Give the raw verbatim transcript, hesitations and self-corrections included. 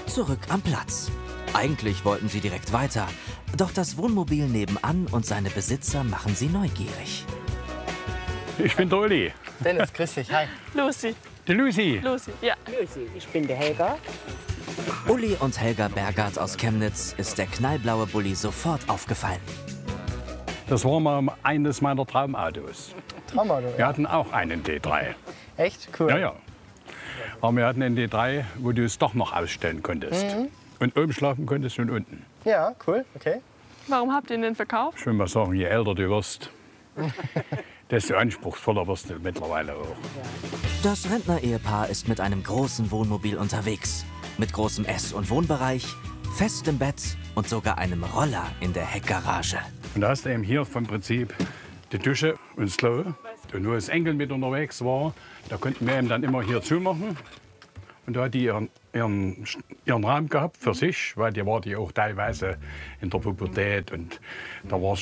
Zurück am Platz. Eigentlich wollten sie direkt weiter, doch das Wohnmobil nebenan und seine Besitzer machen sie neugierig. Ich bin der Uli. Dennis, grüß dich, hi. Lucy. Die Lucy. Lucy, ja. Lucy, ich bin der Helga. Uli und Helga Bergert aus Chemnitz ist der knallblaue Bulli sofort aufgefallen. Das war mal eines meiner Traumautos. Traumauto, Wir ja. hatten auch einen D drei. Echt? Cool. Ja, ja. Aber wir hatten einen D drei, wo du es doch noch ausstellen konntest. Mhm. Und oben schlafen konntest und unten. Ja, cool, okay. Warum habt ihr ihn denn verkauft? Ich will mal sagen, je älter du wirst, desto anspruchsvoller wirst du mittlerweile auch. Das Rentner-Ehepaar ist mit einem großen Wohnmobil unterwegs. Mit großem Ess- und Wohnbereich, festem Bett und sogar einem Roller in der Heckgarage. Und da hast du eben hier vom Prinzip die Dusche und das Klo. Und wo das Enkel mit unterwegs war, da konnten wir eben dann immer hier zumachen. Und da hat die ihren, ihren, ihren Raum gehabt für sich, weil die war die auch teilweise in der Pubertät. Und da war